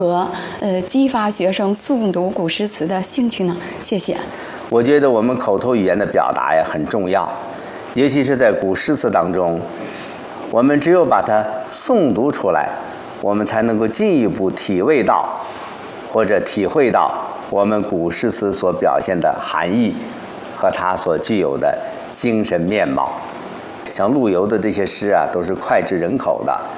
和激发学生诵读古诗词的兴趣呢？谢谢。 我觉得我们口头语言的表达呀很重要，尤其是在古诗词当中，我们只有把它诵读出来，我们才能够进一步体味到或者体会到我们古诗词所表现的含义和它所具有的精神面貌。像陆游的这些诗啊，都是脍炙人口的，